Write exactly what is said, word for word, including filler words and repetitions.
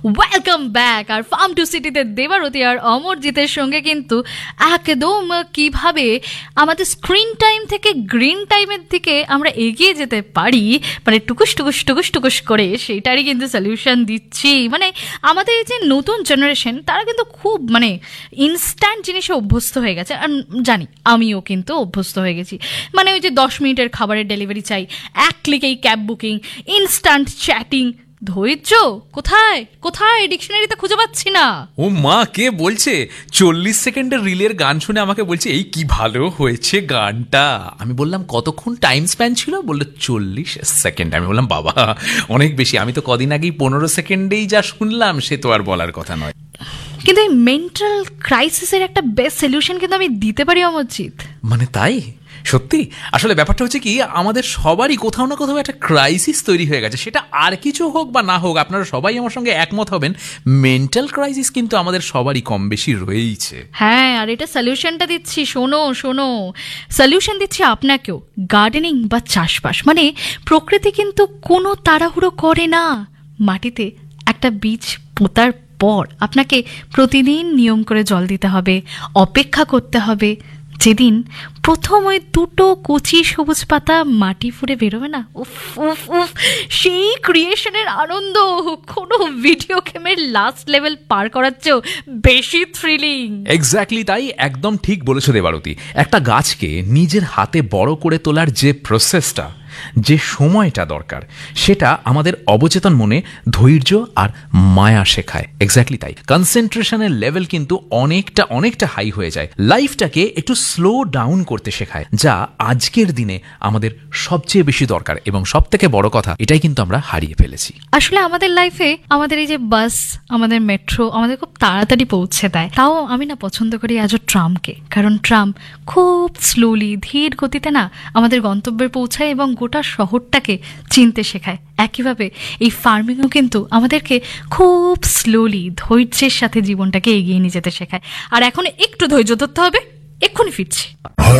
Welcome back. আর farm two সিটিতে দেবারতী আর অমরজিতের সঙ্গে কিন্তু একদম কিভাবে আমাদের স্ক্রিন টাইম থেকে গ্রিন টাইমের দিকে আমরা এগিয়ে যেতে পারি, মানে টুকুস টুকুস টুকুস টুকুস করে সেইটারই কিন্তু সলিউশন দিচ্ছি। মানে আমাদের এই যে নতুন জেনারেশন, তারা কিন্তু খুব মানে ইনস্ট্যান্ট জিনিসে অভ্যস্ত হয়ে গেছে। আর জানি আমিও কিন্তু অভ্যস্ত হয়ে গেছি। মানে ওই যে দশ মিনিটের খাবারের ডেলিভারি চাই, এক ক্লিকেই ক্যাব বুকিং, ইনস্ট্যান্ট চ্যাটিং। ধৈর্য কোথায় কোথায় ডিকশনারিতে খুঁজে পাচ্ছি না। ও মা, কে বলছে? চল্লিশ সেকেন্ডের রিলের গান শুনে আমাকে বলছে এই কি ভালো হয়েছে গানটা। আমি বললাম কতক্ষণ টাইম স্প্যান ছিল? বললো চল্লিশ সেকেন্ড। আমি বললাম বাবা, অনেক বেশি। আমি তো কদিন আগেই পনেরো সেকেন্ডেই যা শুনলাম, সে তো আর বলার কথা নয়। কিন্তু এই মেন্টাল ক্রাইসিসের একটা বেস্ট সলিউশন কিন্তু আমি দিতে পারি অমরজিৎ। মানে তাই? সত্যি? আসলে ব্যাপারটা হচ্ছে কি, আমাদের সবারই কোথাও না কোথাও একটা ক্রাইসিস তৈরি হয়ে গেছে। সেটা আর কিছু হোক বা না হোক, আপনারা সবাই আমার সঙ্গে একমত হবেন, মেন্টাল ক্রাইসিস কিন্তু আমাদের সবারই কম বেশি রয়েইছে। হ্যাঁ, আর এটা সলিউশনটা দিচ্ছি, শোনো শোনো সলিউশন দিচ্ছি আপনাকেও। গার্ডেনিং বা চাষবাস, মানে প্রকৃতি কিন্তু কোনো তাড়াহুড়ো করে না। মাটিতে একটা বীজ পোতার পর আপনাকে প্রতিদিন নিয়ম করে জল দিতে হবে, অপেক্ষা করতে হবে। যেদিন প্রথম ওই দুটো কচি সবুজ পাতা মাটি ফুঁড়ে বেরোবে না, উফ উফ উফ, সেই ক্রিয়েশনের আনন্দ কোনো ভিডিও গেমের লাস্ট লেভেল পার করার চেয়েও বেশি থ্রিলিং। এক্স্যাক্টলি তাই, একদম ঠিক বলেছো দেবারতী। একটা গাছকে নিজের হাতে বড় করে তোলার যে প্রসেসটা, যে সময়টা দরকার, সেটা আমাদের অবচেতন মনে ধৈর্য আর মায়া শেখায়। এক্স্যাক্টলি তাই, কনসেন্ট্রেশনের লেভেল কিন্তু অনেকটা অনেকটা হাই হয়ে যায়। লাইফটাকে একটু স্লো ডাউন করতে শেখায়, যা আজকের দিনে আমাদের সবচেয়ে বেশি দরকার। এবং সব থেকে বড় কথা, এটাই কিন্তু আমরা হারিয়ে ফেলেছি। আসলে আমাদের লাইফে আমাদের এই যে বাস, আমাদের মেট্রো আমাদের খুব তাড়াতাড়ি পৌঁছে দেয়। তাও আমি না পছন্দ করি আজও ট্রামকে, কারণ ট্রাম খুব স্লোলি, ধীর গতিতে না আমাদের গন্তব্যে পৌঁছায় এবং গোটা শহরটাকে চিনতে শেখায়। একইভাবে এই ফার্মিংও কিন্তু আমাদেরকে খুব স্লোলি, ধৈর্যের সাথে জীবনটাকে এগিয়ে নিয়ে যেতে শেখায়। আর এখন একটু ধৈর্য ধরতে হবে, এক্ষুনি ফিরছি।